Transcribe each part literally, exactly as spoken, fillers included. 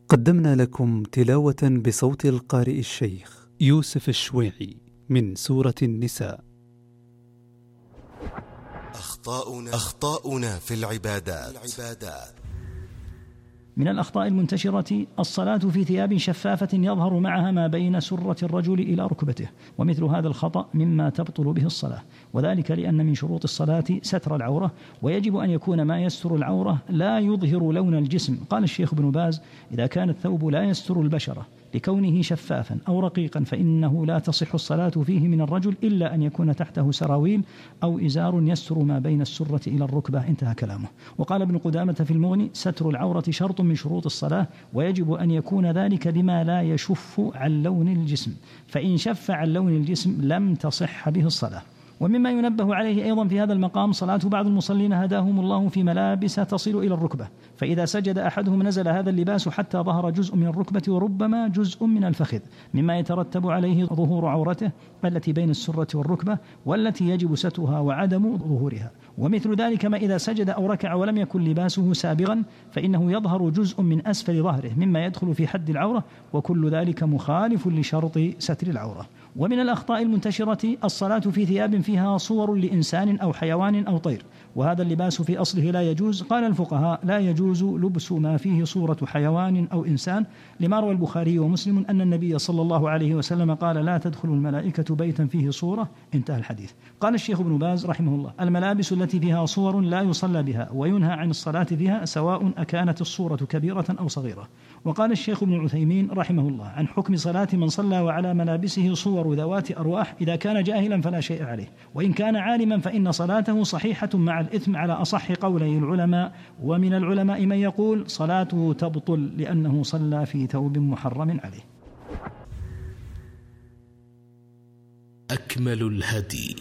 قدمنا لكم تلاوة بصوت القارئ الشيخ يوسف الشويعي من سورة النساء. أخطاؤنا, أخطاؤنا في العبادات. من الأخطاء المنتشرة الصلاة في ثياب شفافة يظهر معها ما بين سرة الرجل إلى ركبته، ومثل هذا الخطأ مما تبطل به الصلاة، وذلك لأن من شروط الصلاة ستر العورة، ويجب أن يكون ما يستر العورة لا يظهر لون الجسم. قال الشيخ ابن باز: إذا كان الثوب لا يستر البشرة لكونه شفافا أو رقيقا فإنه لا تصح الصلاة فيه من الرجل إلا أن يكون تحته سراويل أو إزار يستر ما بين السرة إلى الركبة. انتهى كلامه. وقال ابن قدامة في المغني: ستر العورة شرط من شروط الصلاة، ويجب أن يكون ذلك بما لا يشف عن لون الجسم، فإن شف عن لون الجسم لم تصح به الصلاة. ومما ينبه عليه أيضا في هذا المقام صلاة بعض المصلين هداهم الله في ملابس تصل إلى الركبة، فإذا سجد أحدهم نزل هذا اللباس حتى ظهر جزء من الركبة وربما جزء من الفخذ، مما يترتب عليه ظهور عورته التي بين السرة والركبة والتي يجب سترها وعدم ظهورها. ومثل ذلك ما إذا سجد أو ركع ولم يكن لباسه سابغا فإنه يظهر جزء من أسفل ظهره مما يدخل في حد العورة، وكل ذلك مخالف لشرط ستر العورة. ومن الأخطاء المنتشرة الصلاة في ثياب فيها صور لإنسان أو حيوان أو طير، وهذا اللباس في أصله لا يجوز. قال الفقهاء: لا يجوز لبس ما فيه صورة حيوان أو إنسان، لما روى البخاري ومسلم أن النبي صلى الله عليه وسلم قال: لا تدخل الملائكة بيتا فيه صورة. انتهى الحديث. قال الشيخ ابن باز رحمه الله: الملابس التي فيها صور لا يصلى بها وينهى عن الصلاة فيها سواء أكانت الصورة كبيرة أو صغيرة. وقال الشيخ ابن عثيمين رحمه الله عن حكم صلاة من صلى وعلى ملابسه صور ذوات أرواح: إذا كان جاهلا فلا شيء عليه، وإن كان عالما فإن صلاته صحيحة مع الإثم على أصح قولي العلماء. ومن العلماء من يقول صلاته تبطل لأنه صلى في ثوب محرم عليه. أكمل الهدي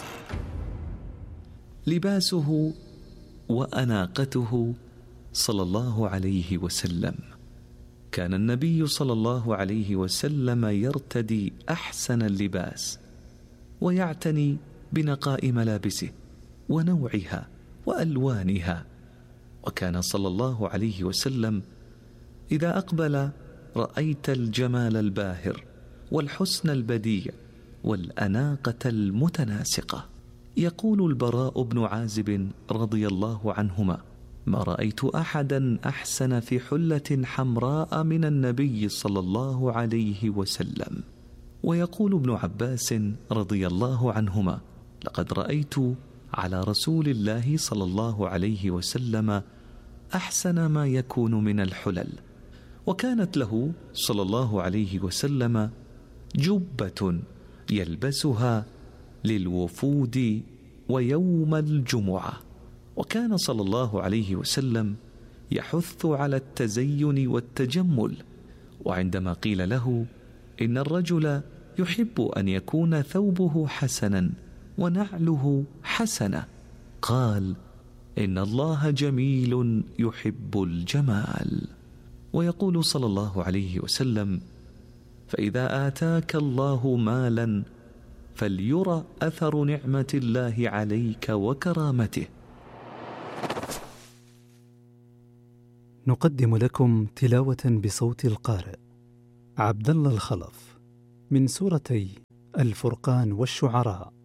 لباسه وأناقته صلى الله عليه وسلم. كان النبي صلى الله عليه وسلم يرتدي أحسن اللباس ويعتني بنقاء ملابسه ونوعها وألوانها، وكان صلى الله عليه وسلم إذا أقبل رأيت الجمال الباهر والحسن البديع والأناقة المتناسقة. يقول البراء بن عازب رضي الله عنهما: ما رأيت أحدا أحسن في حلة حمراء من النبي صلى الله عليه وسلم. ويقول ابن عباس رضي الله عنهما: لقد رأيت على رسول الله صلى الله عليه وسلم أحسن ما يكون من الحلل. وكانت له صلى الله عليه وسلم جبة يلبسها للوفود ويوم الجمعة. وكان صلى الله عليه وسلم يحث على التزين والتجمل، وعندما قيل له إن الرجل يحب أن يكون ثوبه حسنا ونعله حسنة قال: إن الله جميل يحب الجمال. ويقول صلى الله عليه وسلم: فإذا آتاك الله مالا فليرى أثر نعمة الله عليك وكرامته. نقدم لكم تلاوة بصوت القارئ عبد الله الخلف من سورتي الفرقان والشعراء.